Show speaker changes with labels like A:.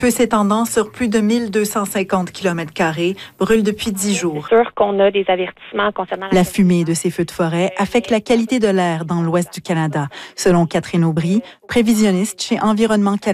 A: Peu s'étendant sur plus de 1250 km², brûle depuis 10 jours.
B: C'est sûr qu'on a des avertissements concernant
A: la fumée de ces feux de forêt affecte la qualité de l'air dans l'ouest du Canada, selon Catherine Aubry, prévisionniste chez Environnement Canada.